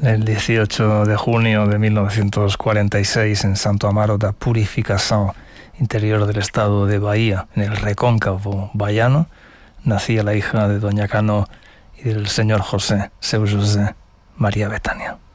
El 18 de junio de 1946, en Santo Amaro da Purificação, interior del estado de Bahía, en el recóncavo baiano, nacía la hija de doña Cano y del señor José, seu José María Betania.